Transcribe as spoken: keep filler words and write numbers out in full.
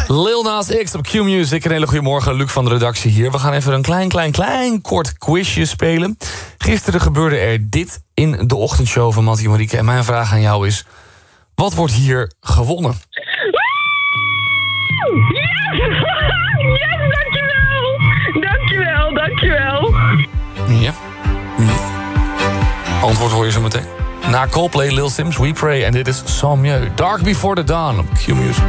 Lil Nas X op Q-Music. Een hele goede morgen, Luc van de redactie hier. We gaan even een klein, klein, klein kort quizje spelen. Gisteren gebeurde er dit in de ochtendshow van Mattie en Marieke. En mijn vraag aan jou is, wat wordt hier gewonnen? Yes! Yes, dankjewel! Dankjewel, dankjewel. Ja. ja. Antwoord hoor je zo meteen. Na Coldplay, Lil Sims, We Pray. En dit is Sans Mieux. Dark Before the Dawn op Q-Music.